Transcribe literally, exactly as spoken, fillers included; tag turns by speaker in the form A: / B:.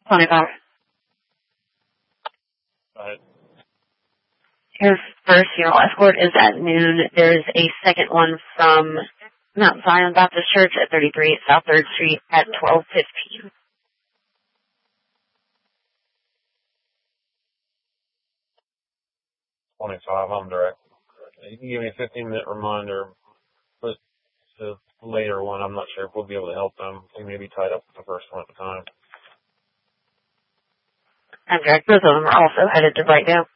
A: twenty-five.
B: Right.
A: Your first funeral escort is at noon. There's a second one from Mount Zion Baptist Church at thirty-three South third Street at twelve fifteen.
B: twenty-five, I'm direct. You can give me a fifteen minute reminder, but the later one, I'm not sure if we'll be able to help them. We may be tied up with the first one at the time.
A: I'm direct. Both of them are also headed to Brightdale.